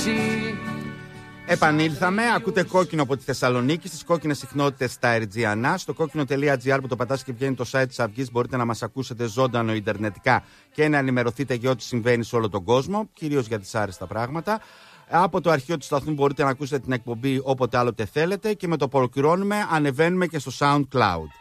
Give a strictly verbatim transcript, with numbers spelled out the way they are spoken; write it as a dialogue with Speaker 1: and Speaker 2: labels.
Speaker 1: Επανήλθαμε, ακούτε Κόκκινο από τη Θεσσαλονίκη, στις κόκκινες συχνότητες στα Ερτζιανά. Στο κόκκινο τελεία τζι άρ που το πατάς και βγαίνει το site της Αυγής, μπορείτε να μας ακούσετε ζωντανό ιντερνετικά και να ενημερωθείτε για ό,τι συμβαίνει σε όλο τον κόσμο, κυρίως για δυσάρεστα πράγματα. Από το αρχείο του σταθμού μπορείτε να ακούσετε την εκπομπή όποτε άλλοτε θέλετε και με το που ολοκληρώνουμε ανεβαίνουμε και στο SoundCloud.